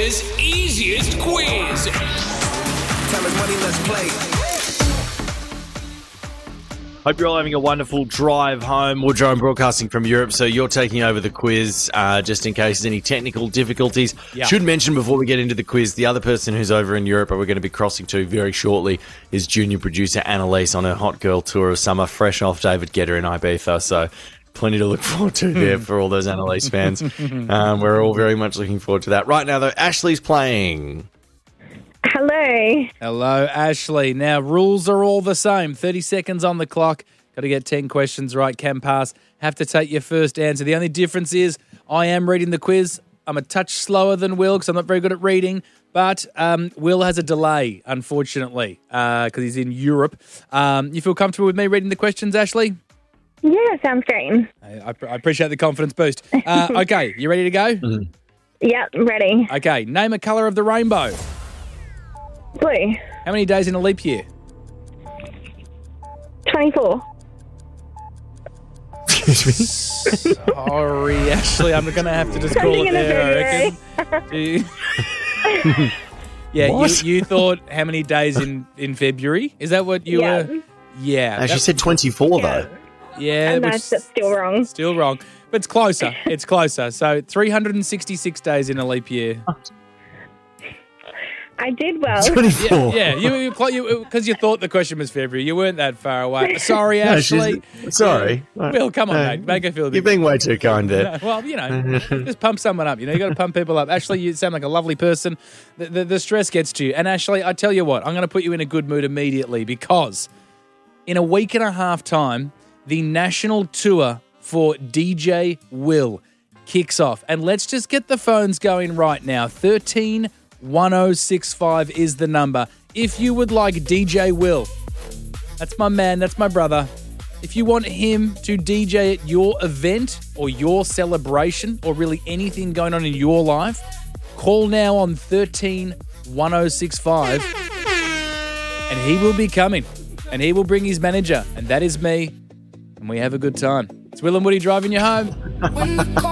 Australia's easiest quiz. Tell us money, let's play. Hope you're all having a wonderful drive home. We're Drone broadcasting from Europe, so you're taking over the quiz just in case there's any technical difficulties. Yeah. Should mention before we get into the quiz, the other person who's over in Europe, and we're going to be crossing to very shortly, is junior producer Annalise on her hot girl tour of summer, fresh off David Guetta in Ibiza. So plenty to look forward to there for all those Annalise fans. We're all very much looking forward to that. Right now, though, Ashley's playing. Hello. Hello, Ashley. Now, rules are all the same. 30 seconds on the clock. Got to get 10 questions right. Can pass. Have to take your first answer. The only difference is I am reading the quiz. I'm a touch slower than Will because I'm not very good at reading. But Will has a delay, unfortunately, because he's in Europe. You feel comfortable with me reading the questions, Ashley? Yeah, sounds great. I appreciate the confidence boost. Okay, you ready to go? Yep, ready. Okay, name a colour of the rainbow. Blue. How many days in a leap year? 24. Sorry, Ashley, I'm going to have to just call it Something in there, I February. reckon. Yeah, What? you thought how many days in February? Is that what you Yeah. were? Yeah. She that- said 24, though. yeah, And which that's still wrong. still wrong. But it's closer. It's closer. So 366 days in a leap year. I did well. 24. Yeah, you because you thought the question was February. You weren't that far away. Sorry, No, Ashley. sorry. Will, come on, mate. Make her feel a bit You're being way too kind there. Well, just pump someone up. You got to pump people up. Ashley, you sound like a lovely person. The stress gets to you. And Ashley, I tell you what, I'm going to put you in a good mood immediately because in a week and a half time, the national tour for DJ Will kicks off. And let's just get the phones going right now. 131065 is the number. If you would like DJ Will, that's my man, that's my brother. If you want him to DJ at your event or your celebration or really anything going on in your life, call now on 131065 and he will be coming and he will bring his manager, and that is me, and we have a good time. It's Will and Woody driving you home.